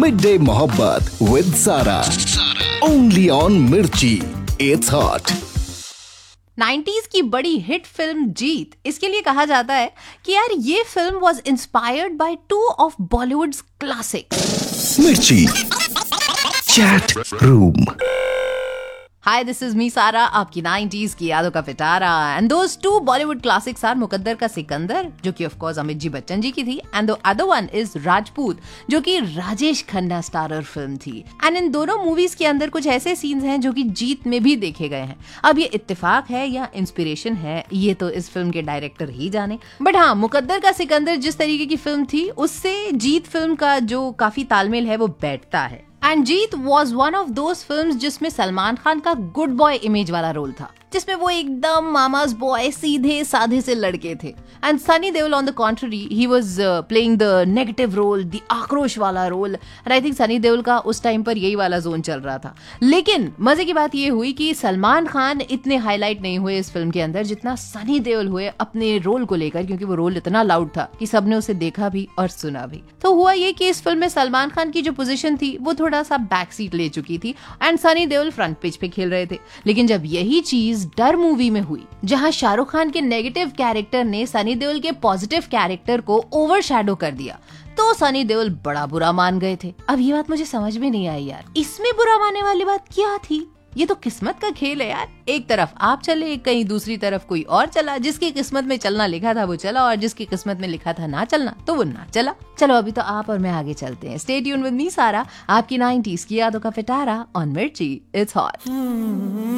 Midday Mohabbat with Sara. Only on Mirchi. It's hot. 90s की बड़ी hit film जीत, इसके लिए कहा जाता है कि यार ये film was inspired by two of Bollywoods classics. Mirchi. Chat Room. Hi, this is me सारा, आपकी 90s की यादों का पिटारा। And those two Bollywood classics are मुकद्दर का सिकंदर, जो कि ऑफ कोर्स अमित जी बच्चन जी की थी, and the other one is Rajput, जो कि राजेश खन्ना स्टारर फिल्म थी। एंड इन दोनों मूवीज के अंदर कुछ ऐसे सीन्स हैं जो कि जीत में भी देखे गए हैं। अब ये इत्तेफाक है या इंस्पिरेशन है, ये तो इस फिल्म के डायरेक्टर ही जाने। बट हाँ, मुकद्दर का सिकंदर जिस तरीके की फिल्म थी, उससे जीत फिल्म का जो काफी तालमेल है वो बैठता है। And Jeet was one of those films जिसमें सलमान खान का गुड बॉय इमेज वाला रोल था, जिसमें वो एकदम मामाज बॉय, सीधे साधे से लड़के थे। And Sunny Deol on the contrary, he was playing the negative role, the आक्रोश वाला role. And I think Sunny Deol का उस टाइम पर यही वाला जोन चल रहा था। लेकिन मजे की बात ये हुई कि सलमान खान इतने हाईलाइट नहीं हुए इस फिल्म के अंदर जितना सनी देओल हुए अपने रोल को लेकर, क्योंकि वो रोल इतना लाउड था कि सबने उसे देखा भी और सुना भी। तो हुआ ये कि इस फिल्म में सलमान खान की जो पोजीशन थी वो थोड़ा सा बैक सीट ले चुकी थी and Sunny Deol front page पे खेल रहे थे। लेकिन जब यही चीज डर मूवी में हुई, जहां शाहरुख खान के नेगेटिव कैरेक्टर ने सनी देओल के पॉजिटिव कैरेक्टर को ओवरशैडो कर दिया, तो सनी देओल बड़ा बुरा मान गए थे। अब ये बात मुझे समझ में नहीं आई यार, इसमें बुरा मानने वाली बात क्या थी? ये तो किस्मत का खेल है यार। एक तरफ आप चले, कहीं दूसरी तरफ कोई और चला। जिसकी किस्मत में चलना लिखा था वो चला, और जिसकी किस्मत में लिखा था ना चलना तो वो ना चला। चलो अभी तो आप और मैं आगे चलते हैं। स्टे ट्यून्ड विद मी सारा, आपकी 90s की यादों का पिटारा ऑन मिर्ची। It's hot.